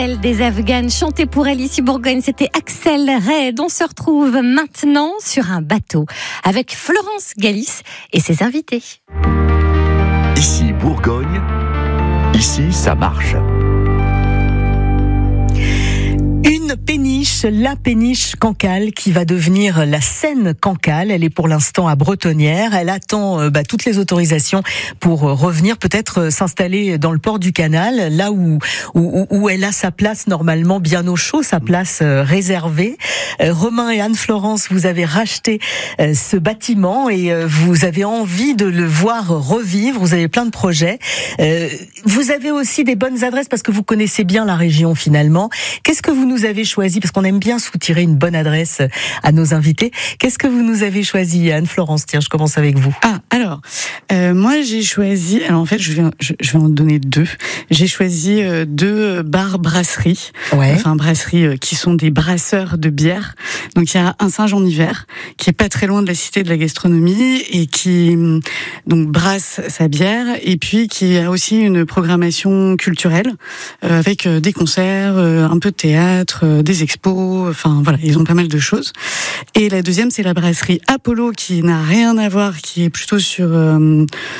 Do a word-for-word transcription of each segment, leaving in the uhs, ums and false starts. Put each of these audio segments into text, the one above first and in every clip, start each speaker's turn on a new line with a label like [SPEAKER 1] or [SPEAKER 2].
[SPEAKER 1] belle des Afghanes, chantée pour elle ici Bourgogne, c'était Axel Red. On se retrouve maintenant sur un bateau avec Florence Galis et ses invités.
[SPEAKER 2] Ici Bourgogne, ici ça marche.
[SPEAKER 3] Une péniche, la péniche Cancale, qui va devenir la Seine Cancale. Elle est pour l'instant à Bretonnière. Elle attend euh, bah, toutes les autorisations pour euh, revenir, peut-être euh, s'installer dans le port du Canal, là où, où où elle a sa place normalement bien au chaud, sa place euh, réservée. Euh, Romain et Anne-Florence, vous avez racheté euh, ce bâtiment et euh, vous avez envie de le voir revivre. Vous avez plein de projets. Euh, vous avez aussi des bonnes adresses parce que vous connaissez bien la région finalement. Qu'est-ce que vous nous avez choisi, parce qu'on aime bien soutirer une bonne adresse à nos invités. Qu'est-ce que vous nous avez choisi, Anne-Florence? Tiens, je commence avec vous.
[SPEAKER 4] Ah, alors, euh, moi j'ai choisi, alors en fait je vais, je, je vais en donner deux. J'ai choisi euh, deux bars-brasseries,
[SPEAKER 3] Ouais.
[SPEAKER 4] enfin brasseries euh, qui sont des brasseurs de bière. Donc il y a un Saint-Jean-d'Hiver, qui est pas très loin de la Cité de la Gastronomie et qui donc brasse sa bière, et puis qui a aussi une programmation culturelle euh, avec euh, des concerts, euh, un peu de théâtre, euh, des expos, enfin voilà, ils ont pas mal de choses. Et la deuxième, c'est la brasserie Apollo, qui n'a rien à voir, qui est plutôt sur euh,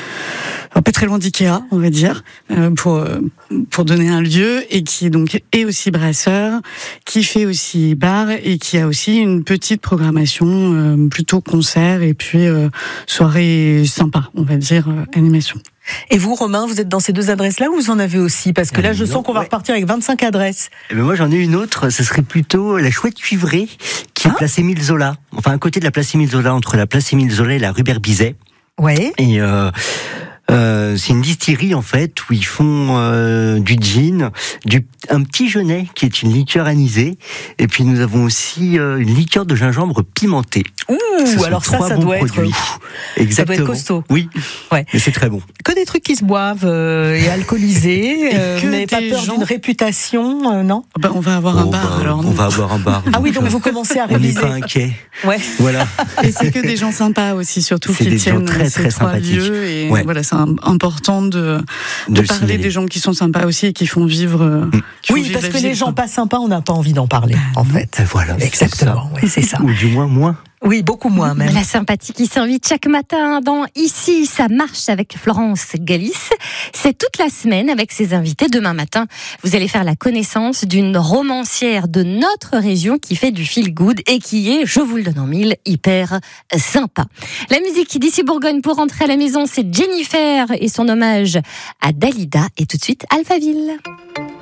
[SPEAKER 4] pas très loin d'Ikea, on va dire, euh, pour pour donner un lieu, et qui donc est aussi brasseur, qui fait aussi bar et qui a aussi une petite programmation euh, plutôt concert et puis euh, soirée sympa, on va dire, euh, animation.
[SPEAKER 3] Et vous, Romain, vous êtes dans ces deux adresses-là ou vous en avez aussi? Parce que là, je
[SPEAKER 2] non,
[SPEAKER 3] sens qu'on va
[SPEAKER 2] ouais.
[SPEAKER 3] repartir avec vingt-cinq adresses.
[SPEAKER 2] Eh ben moi j'en ai une autre, ce serait plutôt la Chouette Cuivrée, qui
[SPEAKER 3] Ah.
[SPEAKER 2] est place Émile Zola. Enfin, à côté de la place Émile Zola, entre la place Émile Zola et la rue Berbizet.
[SPEAKER 3] Ouais.
[SPEAKER 2] Et euh, euh, c'est une distillerie en fait où ils font euh, du gin, du un petit genêt qui est une liqueur anisée, et puis nous avons aussi euh, une liqueur de gingembre pimentée.
[SPEAKER 3] Ouh,
[SPEAKER 2] Ce sont
[SPEAKER 3] alors ça,
[SPEAKER 2] trois
[SPEAKER 3] ça
[SPEAKER 2] bons
[SPEAKER 3] doit être,
[SPEAKER 2] produits.
[SPEAKER 3] ça
[SPEAKER 2] Exactement.
[SPEAKER 3] doit être costaud.
[SPEAKER 2] Oui.
[SPEAKER 3] Ouais.
[SPEAKER 2] Mais c'est très bon.
[SPEAKER 3] Que des trucs qui se boivent euh, et alcoolisés.
[SPEAKER 4] Et
[SPEAKER 3] euh,
[SPEAKER 4] que
[SPEAKER 3] vous n'avez pas
[SPEAKER 4] des
[SPEAKER 3] peur
[SPEAKER 4] gens-
[SPEAKER 3] d'une réputation, euh, non?
[SPEAKER 4] Ben, on va avoir un
[SPEAKER 2] Oh,
[SPEAKER 4] bar
[SPEAKER 2] bah,
[SPEAKER 4] alors.
[SPEAKER 2] on
[SPEAKER 4] nous.
[SPEAKER 2] va avoir un bar.
[SPEAKER 3] Ah oui, donc vous commencez à
[SPEAKER 2] On n'est
[SPEAKER 3] réviser.
[SPEAKER 2] pas inquiet.
[SPEAKER 3] Ouais.
[SPEAKER 2] Voilà.
[SPEAKER 4] Et c'est que des gens sympas aussi, surtout
[SPEAKER 2] C'est
[SPEAKER 4] qui
[SPEAKER 2] des gens
[SPEAKER 4] tiennent
[SPEAKER 2] très,
[SPEAKER 4] ces
[SPEAKER 2] très
[SPEAKER 4] trois
[SPEAKER 2] sympathiques.
[SPEAKER 4] lieux. Et
[SPEAKER 2] Ouais.
[SPEAKER 4] voilà, c'est un- important de, de,
[SPEAKER 2] De le
[SPEAKER 4] parler
[SPEAKER 2] signaler.
[SPEAKER 4] des gens qui sont sympas aussi et qui font vivre. euh, qui font
[SPEAKER 3] Oui,
[SPEAKER 4] vivre
[SPEAKER 3] parce
[SPEAKER 4] la
[SPEAKER 3] que
[SPEAKER 4] ville,
[SPEAKER 3] les gens
[SPEAKER 4] quoi.
[SPEAKER 3] pas sympas, on n'a pas envie d'en parler, en fait.
[SPEAKER 2] Et voilà. c'est
[SPEAKER 3] Exactement,
[SPEAKER 2] ça.
[SPEAKER 3] ouais, c'est ça.
[SPEAKER 2] Ou du moins moins.
[SPEAKER 3] Oui, beaucoup moins même.
[SPEAKER 1] La sympathie qui s'invite chaque matin dans Ici, ça marche avec Florence Galis. C'est toute la semaine avec ses invités. Demain matin, vous allez faire la connaissance d'une romancière de notre région qui fait du feel good et qui est, je vous le donne en mille, hyper sympa. La musique d'ici Bourgogne pour rentrer à la maison, c'est Jennifer et son hommage à Dalida. Et tout de suite, Alphaville.